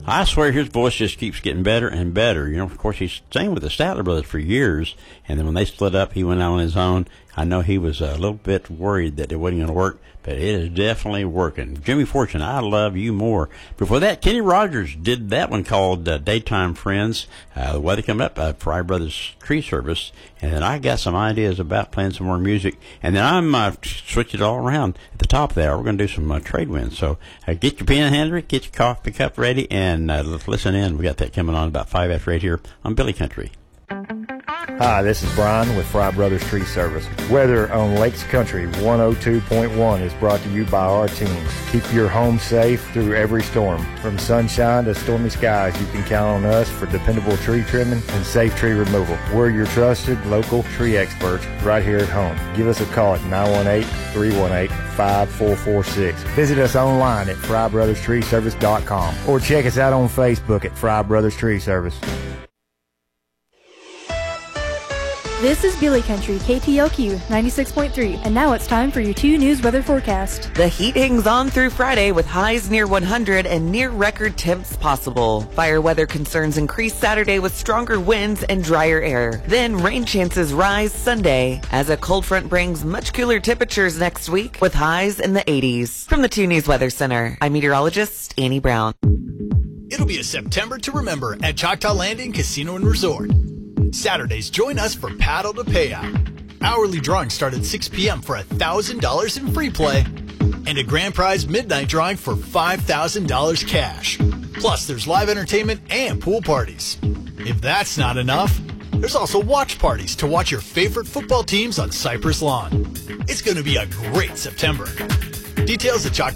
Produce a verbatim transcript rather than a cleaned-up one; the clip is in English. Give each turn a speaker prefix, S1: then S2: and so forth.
S1: I swear his voice just keeps getting better and better. You know, of course, he's sang with the Statler Brothers for years, and then when they split up, he went out on his own. I know he was a little bit worried that it wasn't going to work, but it is definitely working. Jimmy Fortune, I Love You More. Before that, Kenny Rogers did that one called uh, Daytime Friends. Uh, the weather coming up, uh, Fry Brothers Tree Service, and then I got some ideas about playing some more music, and then I'm uh, switch it all around at the top of there. We're going to do some uh, trade wins, so uh, get your pen handy, get your coffee cup ready, and uh, let's listen in. We got that coming on about five after eight here on Billy Country.
S2: Hi, this is Brian with Fry Brothers Tree Service. Weather on Lakes Country one oh two point one is brought to you by our team. Keep your home safe through every storm. From sunshine to stormy skies, you can count on us for dependable tree trimming and safe tree removal. We're your trusted local tree experts right here at home. Give us a call at nine one eight, three one eight, five four four six. Visit us online at fry brothers tree service dot com or check us out on Facebook at Fry Brothers Tree Service.
S3: This is Billy Country, K T L Q ninety-six point three, and now it's time for your two news weather forecast.
S4: The heat hangs on through Friday with highs near one hundred and near record temps possible. Fire weather concerns increase Saturday with stronger winds and drier air. Then rain chances rise Sunday as a cold front brings much cooler temperatures next week with highs in the eighties. From the two News Weather Center, I'm meteorologist Annie Brown.
S5: It'll be a September to remember at Choctaw Landing Casino and Resort. Saturdays, join us for Paddle to Payout. Hourly drawings start at six p.m. for one thousand dollars in free play and a grand prize midnight drawing for five thousand dollars cash. Plus, there's live entertainment and pool parties. If that's not enough, there's also watch parties to watch your favorite football teams on Cypress Lawn. It's going to be a great September. Details at Choctaw